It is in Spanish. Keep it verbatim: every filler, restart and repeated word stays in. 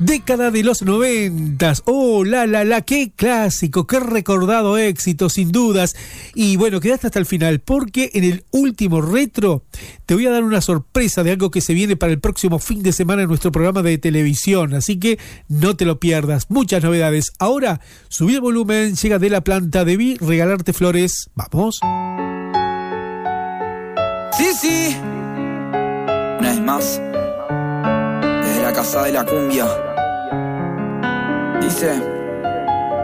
Década de los noventas. Oh, la, la, la, qué clásico, qué recordado éxito, sin dudas. Y bueno, quedaste hasta el final, porque en el último retro te voy a dar una sorpresa de algo que se viene para el próximo fin de semana en nuestro programa de televisión. Así que no te lo pierdas. Muchas novedades. Ahora, subí el volumen, llega De la Planta. Debí regalarte flores. Vamos. Sí, sí. Una vez más. Desde la casa de la cumbia. Dice...